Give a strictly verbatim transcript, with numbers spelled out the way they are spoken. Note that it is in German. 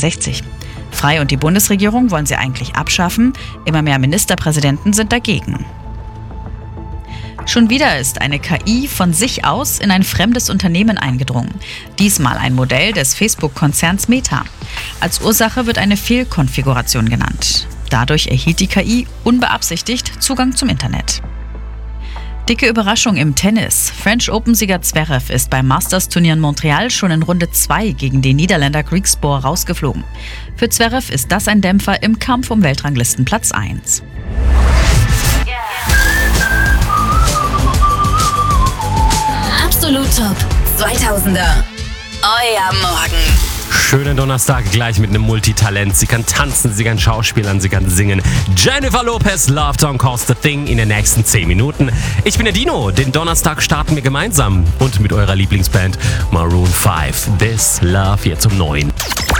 sechsundsechzig. Frei und die Bundesregierung wollen sie eigentlich abschaffen. Immer mehr Ministerpräsidenten sind dagegen. Schon wieder ist eine K I von sich aus in ein fremdes Unternehmen eingedrungen. Diesmal ein Modell des Facebook-Konzerns Meta. Als Ursache wird eine Fehlkonfiguration genannt. Dadurch erhielt die K I unbeabsichtigt Zugang zum Internet. Dicke Überraschung im Tennis. French Open-Sieger Zverev ist beim Masters-Turnier in Montreal schon in Runde zwei gegen den Niederländer Griekspoor rausgeflogen. Für Zverev ist das ein Dämpfer im Kampf um Weltranglistenplatz eins. Absolut Top zweitausender. Euer Morgen. Schönen Donnerstag gleich mit einem Multitalent. Sie kann tanzen, sie kann schauspielern, sie kann singen. Jennifer Lopez, Love Don't Cost a Thing in den nächsten zehn Minuten. Ich bin der Dino. Den Donnerstag starten wir gemeinsam. Und mit eurer Lieblingsband Maroon fünf. This Love jetzt um neun.